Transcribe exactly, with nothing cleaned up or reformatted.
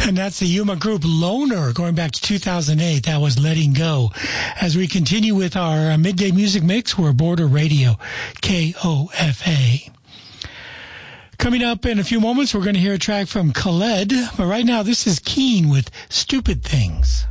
And that's the Yuma group Loner, going back to two thousand eight. That was Letting Go. As we continue with our midday music mix, we're Border Radio, K O F A. Coming up in a few moments, we're going to hear a track from Khaled. But right now, this is Keen with Stupid Things.